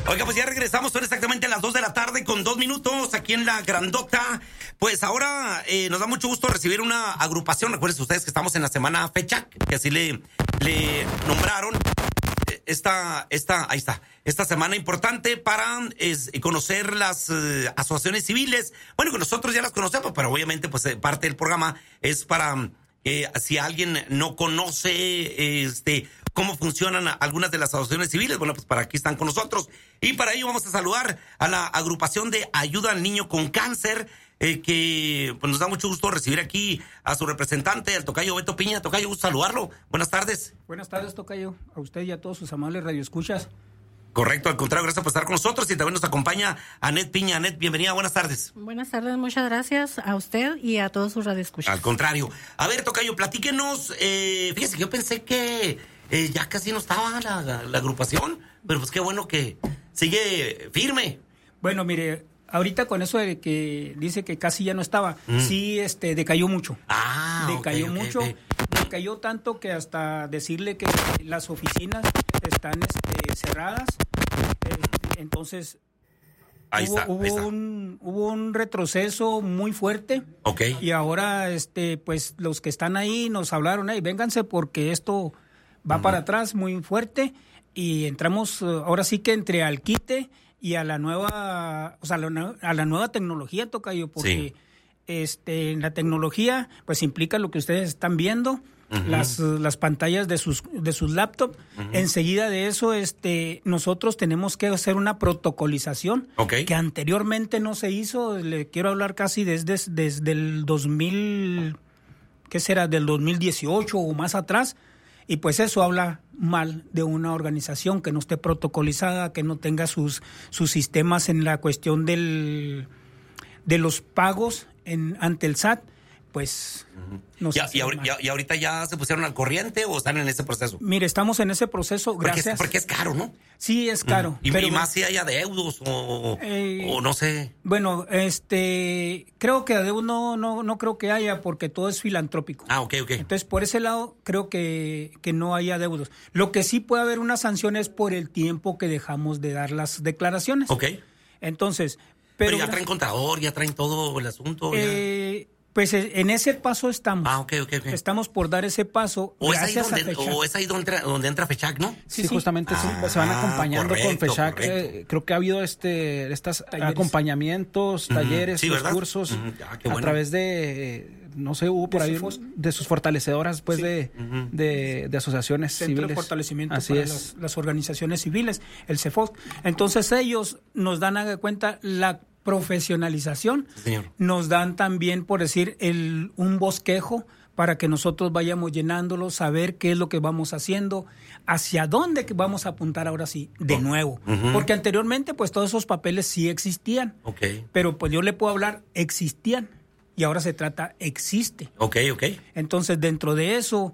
Oiga, pues ya regresamos, son exactamente las 2 de la tarde con 2 minutos aquí en La Grandota. Pues ahora nos da mucho gusto recibir una agrupación. Recuerden ustedes que estamos en la semana FECHAC, que así le nombraron. Esta semana importante para conocer las asociaciones civiles. Bueno, que nosotros ya las conocemos, pero obviamente pues parte del programa es para si alguien no conoce cómo funcionan algunas de las asociaciones civiles, bueno, pues para aquí están con nosotros. Y para ello vamos a saludar a la agrupación de Ayuda al Niño con Cáncer, que pues nos da mucho gusto recibir aquí a su representante, al tocayo Beto Piña. Tocayo, gusto saludarlo. Buenas tardes. Buenas tardes, tocayo. A usted y a todos sus amables radioescuchas. Correcto, al contrario, gracias por estar con nosotros. Y también nos acompaña Anet Piña. Anet, bienvenida, buenas tardes. Buenas tardes, muchas gracias a usted y a todos sus radioescuchas. Al contrario. A ver, tocayo, platíquenos. Fíjese que yo pensé que ya casi no estaba la agrupación, pero pues qué bueno que sigue firme. Bueno, mire, ahorita con eso de que dice que casi ya no estaba, sí, decayó mucho. Decayó mucho. Decayó tanto que hasta decirle que las oficinas están cerradas. Entonces hubo un retroceso muy fuerte. Okay. Y ahora pues los que están ahí nos hablaron, vénganse porque esto va para atrás muy fuerte y entramos ahora sí que entre al quite y a la nueva, a la nueva tecnología, tocayo, porque en la tecnología pues implica lo que ustedes están viendo. Las pantallas de sus laptops. Enseguida de eso, nosotros tenemos que hacer una protocolización que anteriormente no se hizo. Le quiero hablar casi desde el 2000, ¿qué será? Del 2018 o más atrás. Y pues eso habla mal de una organización que no esté protocolizada, que no tenga sus sistemas en la cuestión de los pagos ante el SAT. Pues y ahorita ya se pusieron al corriente o están en ese proceso. Mire, estamos en ese proceso, gracias. Porque es caro, ¿no? Sí, es caro. Y más si hay adeudos o no sé. Bueno, creo que adeudos no creo que haya porque todo es filantrópico. Ok. Entonces, por ese lado, creo que no hay adeudos. Lo que sí puede haber una sanción es por el tiempo que dejamos de dar las declaraciones. Entonces, pero ya traen contador, ya traen todo el asunto. Pues en ese paso estamos. Ok. Estamos por dar ese paso. O es ahí donde entra FECHAC, ¿no? Sí, justamente se van acompañando con FECHAC. Creo que ha habido estos acompañamientos, talleres, cursos a través de, no sé, hubo por ahí de sus fortalecedoras pues de asociaciones civiles. Centro de fortalecimiento para las organizaciones civiles, el CEFOC. Entonces ellos nos dan a cuenta la profesionalización, nos dan también, por decir, un bosquejo para que nosotros vayamos llenándolo, saber qué es lo que vamos haciendo, hacia dónde vamos a apuntar ahora sí, de nuevo. Porque anteriormente, pues todos esos papeles sí existían, pero pues yo le puedo hablar, existían, y ahora se trata, existe. Entonces, dentro de eso,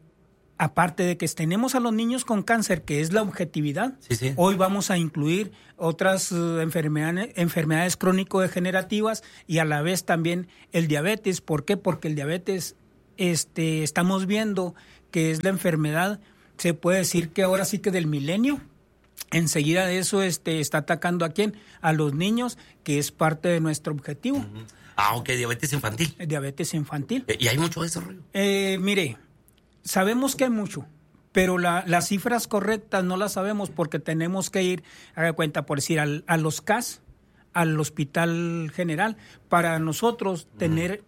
aparte de que tenemos a los niños con cáncer, que es la objetividad, hoy vamos a incluir otras enfermedades crónico-degenerativas y a la vez también el diabetes. ¿Por qué? Porque el diabetes estamos viendo que es la enfermedad, se puede decir que ahora sí que del milenio. Enseguida de eso está atacando a quién, a los niños, que es parte de nuestro objetivo. Diabetes infantil. Diabetes infantil. ¿Y hay mucho desarrollo? Mire, sabemos que hay mucho, pero las cifras correctas no las sabemos porque tenemos que ir, haga cuenta, por decir, a los CAS, al Hospital General, para nosotros tener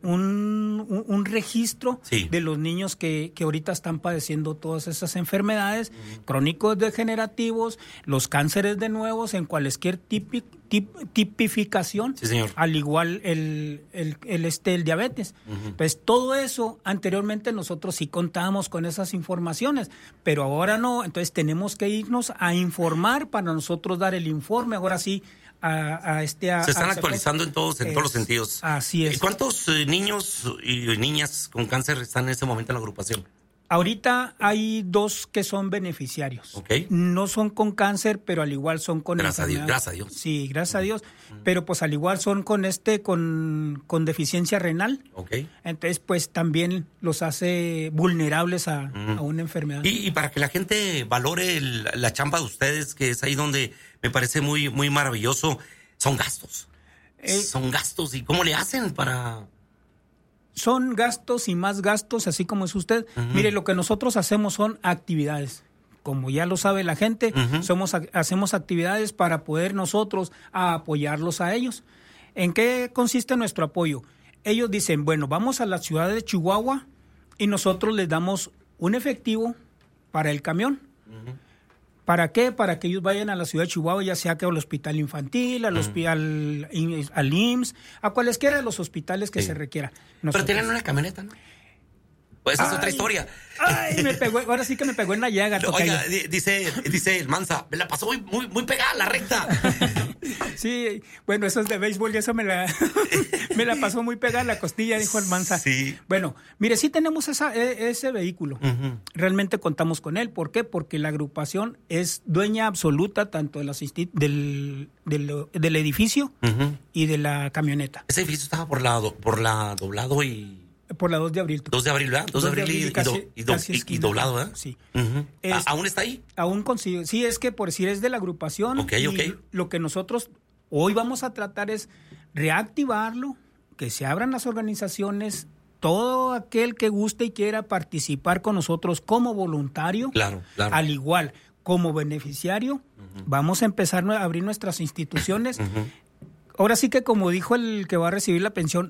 un registro de los niños que ahorita están padeciendo todas esas enfermedades, crónicos degenerativos, los cánceres de nuevos en cualquier tipificación, al igual el diabetes. Pues todo eso, anteriormente nosotros sí contábamos con esas informaciones, pero ahora no, entonces tenemos que irnos a informar para nosotros dar el informe, ahora sí, se están actualizando en todos los sentidos. Así es. ¿Cuántos niños y niñas con cáncer están en este momento en la agrupación? Ahorita hay 2 que son beneficiarios. Okay. No son con cáncer, pero al igual son con gracias a Dios. Sí, gracias a Dios. Pero pues al igual son con con deficiencia renal. Okay. Entonces pues también los hace vulnerables a una enfermedad. Y para que la gente valore la chamba de ustedes, que es ahí donde me parece muy, muy maravilloso, son gastos. Son gastos. ¿Y cómo le hacen para...? Son gastos y más gastos, así como es usted. Mire, lo que nosotros hacemos son actividades. Como ya lo sabe la gente, hacemos actividades para poder nosotros apoyarlos a ellos. ¿En qué consiste nuestro apoyo? Ellos dicen, bueno, vamos a la ciudad de Chihuahua y nosotros les damos un efectivo para el camión. ¿Para qué? Para que ellos vayan a la ciudad de Chihuahua, ya sea que al hospital infantil, al IMSS, a cualesquiera de los hospitales que se requiera. Pero tienen una camioneta, ¿no? Pues esa es otra historia. Ay, ahora sí que me pegó en la llaga. Oiga, dice el Mansa, me la pasó muy pegada la recta. Sí, bueno, eso es de béisbol y eso me la pasó muy pegada la costilla, dijo el Mansa. Sí. Bueno, mire, sí tenemos ese vehículo. Realmente contamos con él. ¿Por qué? Porque la agrupación es dueña absoluta tanto de del edificio y de la camioneta. Ese edificio estaba por la Doblado y... Por la 2 de abril. 2 de abril, ¿verdad? 2 de abril y Doblado, ¿verdad? Sí. ¿Aún está ahí? Aún consigo. Sí, es que por decir es de la agrupación. Ok. Lo que nosotros hoy vamos a tratar es reactivarlo, que se abran las organizaciones, todo aquel que guste y quiera participar con nosotros como voluntario, claro. Al igual como beneficiario, vamos a empezar a abrir nuestras instituciones. Ahora sí que como dijo el que va a recibir la pensión,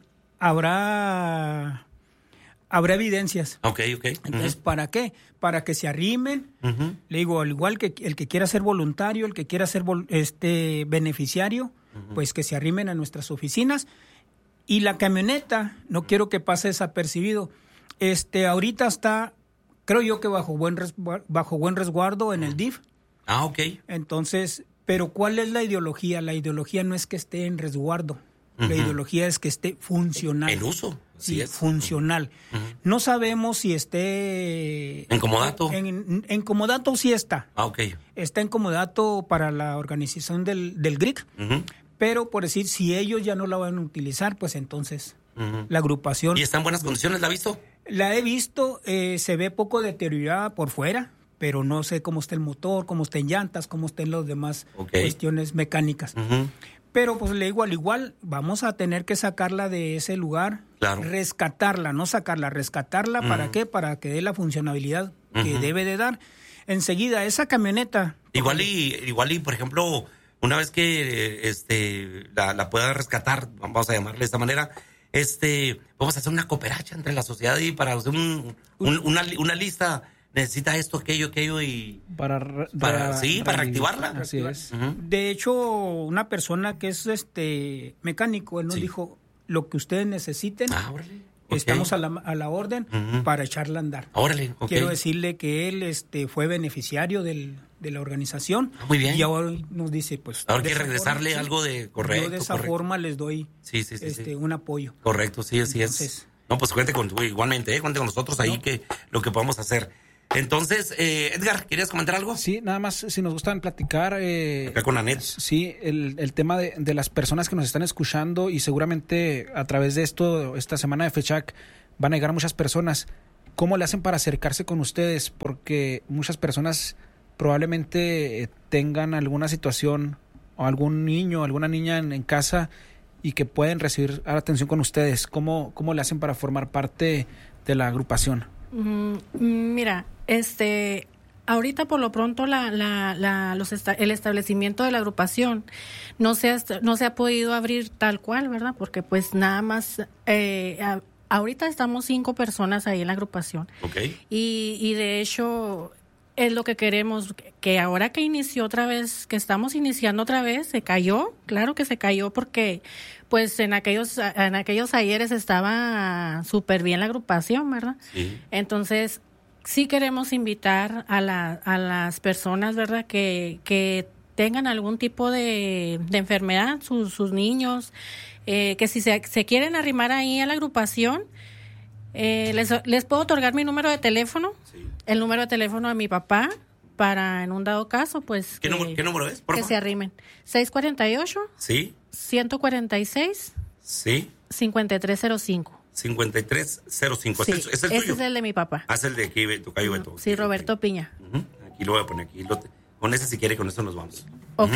habrá evidencias. Ok. Entonces, ¿para qué? Para que se arrimen. Le digo, al igual que el que quiera ser voluntario, el que quiera ser beneficiario, pues que se arrimen a nuestras oficinas. Y la camioneta, no quiero que pase desapercibido. Ahorita está, creo yo que bajo buen resguardo en el DIF. Ok. Entonces, pero ¿cuál es la ideología? La ideología no es que esté en resguardo. La ideología es que esté funcional. En uso. Sí, es funcional. No sabemos si esté... ¿En comodato? En comodato sí está. Ok. Está en comodato para la organización del GRIC, pero por decir, si ellos ya no la van a utilizar, pues entonces la agrupación... ¿Y está en buenas condiciones? ¿La ha visto? La he visto, se ve poco deteriorada por fuera, pero no sé cómo está el motor, cómo está en llantas, cómo están las demás cuestiones mecánicas. Pero pues le digo, al igual, vamos a tener que sacarla de ese lugar, rescatarla, no sacarla, rescatarla, ¿para qué? Para que dé la funcionalidad que debe de dar. Enseguida, esa camioneta... Igual y por ejemplo, una vez que la pueda rescatar, vamos a llamarle de esta manera, vamos a hacer una cooperacha entre la sociedad y para hacer una lista... Necesita esto, aquello y... Para reactivarla. Así es. De hecho, una persona que es mecánico, él nos dijo, lo que ustedes necesiten, estamos a la orden para echarla a andar. Quiero decirle que él fue beneficiario de la organización. Muy bien. Y ahora nos dice, pues... Ahora hay que regresarle algo de correcto. Yo de esa forma les doy un apoyo. Correcto, sí, así es. No, pues cuente con nosotros ahí que lo que podamos hacer. Entonces, Edgar, ¿querías comentar algo? Sí, nada más, si nos gustan platicar... acá con Anet. Sí, el tema de las personas que nos están escuchando y seguramente a través de esta semana de FECHAC van a llegar muchas personas. ¿Cómo le hacen para acercarse con ustedes? Porque muchas personas probablemente tengan alguna situación o algún niño o alguna niña en casa y que pueden recibir atención con ustedes. ¿Cómo le hacen para formar parte de la agrupación? Mira, ahorita por lo pronto el establecimiento de la agrupación no se ha podido abrir tal cual, ¿verdad? Porque pues nada más ahorita estamos 5 personas ahí en la agrupación. Okay. Y de hecho es lo que queremos, que ahora que inició otra vez, que estamos iniciando otra vez, se cayó, claro que se cayó porque pues en aquellos ayeres estaba súper bien la agrupación, ¿verdad? Sí. Entonces, sí queremos invitar a las personas, ¿verdad? Que tengan algún tipo de enfermedad, sus niños, que si se quieren arrimar ahí a la agrupación, Les puedo otorgar mi número de teléfono, sí. El número de teléfono de mi papá, para en un dado caso, pues... ¿Qué número es? Por que favor. Se arrimen. 648. Sí. 146. Sí. 5305. 5305. Sí, ¿Es el ese tuyo? es el de mi papá. Es el de aquí, Tocayo Beto. Sí, Roberto Piña. Aquí lo voy a poner aquí. Con ese si quiere, con eso nos vamos. Ok.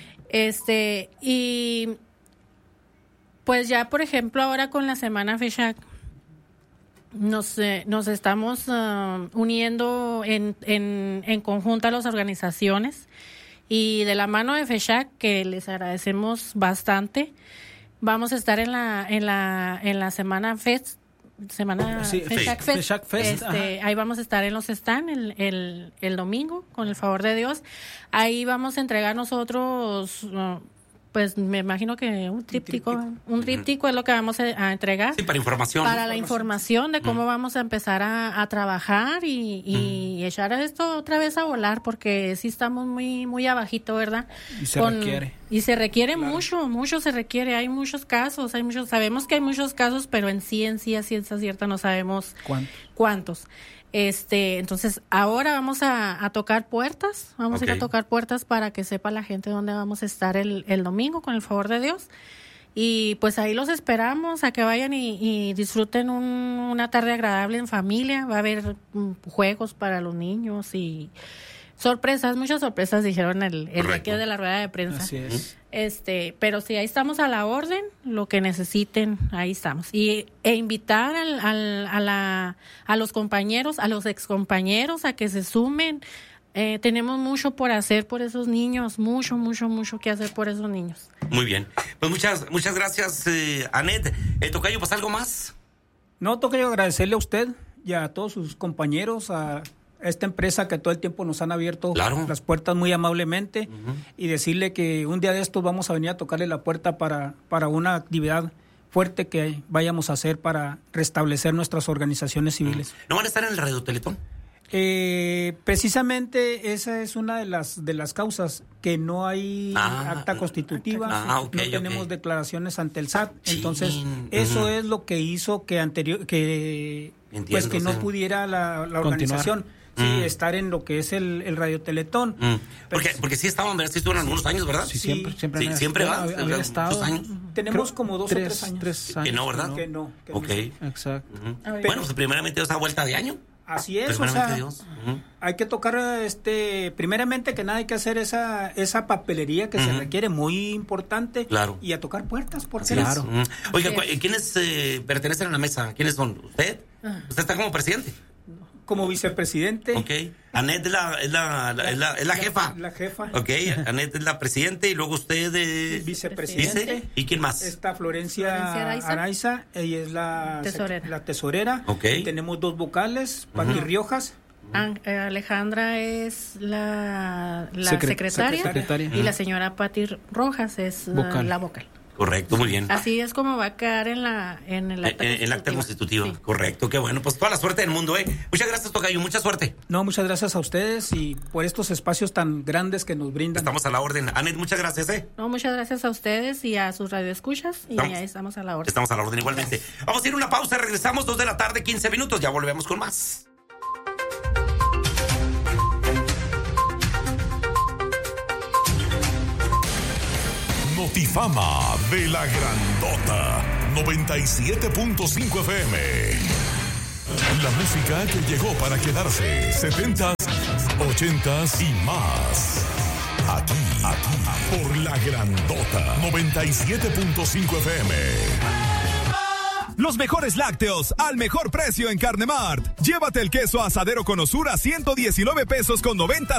Y pues ya, por ejemplo, ahora con la Semana FESHAC, nos estamos uniendo en conjunto a las organizaciones, y de la mano de FESHAC, que les agradecemos bastante, vamos a estar en la Semana Fest. FESHAC Fest. Ahí vamos a estar en los stands el domingo, con el favor de Dios. Ahí vamos a entregar nosotros, pues me imagino que un tríptico es lo que vamos a entregar. Sí, para información. Para la información de cómo vamos a empezar a trabajar y echar esto otra vez a volar, porque sí estamos muy, muy abajito, ¿verdad? Y se requiere. Claro. mucho se requiere. Hay muchos casos, sabemos que hay muchos casos, pero en sí, a ciencia cierta no sabemos cuántos. Entonces, ahora vamos a tocar puertas, vamos a ir a tocar puertas para que sepa la gente dónde vamos a estar el domingo, con el favor de Dios. Y pues ahí los esperamos a que vayan y disfruten una tarde agradable en familia. Va a haber juegos para los niños y muchas sorpresas, dijeron el aquí de la rueda de prensa. Así es. Pero sí, ahí estamos a la orden, lo que necesiten, ahí estamos. E invitar a los compañeros, a los excompañeros, a que se sumen. Tenemos mucho por hacer por esos niños, mucho que hacer por esos niños. Muy bien. Pues muchas gracias, Anet. Tocayo, ¿pues algo más? No, Tocayo, agradecerle a usted y a todos sus compañeros, a esta empresa que todo el tiempo nos han abierto las puertas muy amablemente, y decirle que un día de estos vamos a venir a tocarle la puerta para una actividad fuerte que vayamos a hacer para restablecer nuestras organizaciones civiles. ¿No van a estar en el Radio Teletón? Precisamente esa es una de las causas, que no hay acta constitutiva, no tenemos declaraciones ante el SAT, entonces eso es lo que hizo que no pudiera la organización estar en lo que es el Radio Teletón. Porque sí estaban, ¿verdad? Sí estuvieron algunos años, ¿verdad? Sí, siempre va. Había estado. Tenemos como 2 o 3 años. 3 años. Que no, ¿verdad? Que no. Exacto. Bueno, pues primeramente esa vuelta de año. Así es, o sea, hay que tocar, primeramente que nada hay que hacer esa papelería que se requiere, muy importante, y a tocar puertas, por claro. Oiga, ¿quiénes pertenecen a la mesa? ¿Quiénes son? ¿Usted? ¿Usted está como presidente? Como vicepresidente. Ok. Anet es la jefa. La jefa. Ok, Anet es la presidente, y luego usted es vicepresidente. ¿Y quién más? Está Florencia Araiza, ella es la tesorera. Ok. Tenemos 2 vocales, Pati Riojas. Alejandra es la secretaria, y la señora Pati Rojas es la vocal. Correcto, muy bien. Así es como va a quedar en el acta constitutiva. Sí. Correcto, qué bueno. Pues toda la suerte del mundo, Muchas gracias, Tocayo, mucha suerte. No, muchas gracias a ustedes y por estos espacios tan grandes que nos brindan. Estamos a la orden. Anet, muchas gracias, No, muchas gracias a ustedes y a sus radioescuchas, y ahí estamos a la orden. Estamos a la orden igualmente. Vamos a ir a una pausa, regresamos 2 de la tarde, 15 minutos, ya volvemos con más. Notifama de la Grandota 97.5 FM. La música que llegó para quedarse. 70s, 80s y más. Aquí, por la Grandota 97.5 FM. Los mejores lácteos al mejor precio en Carnemart. Llévate el queso asadero con Osura, 119 pesos con 90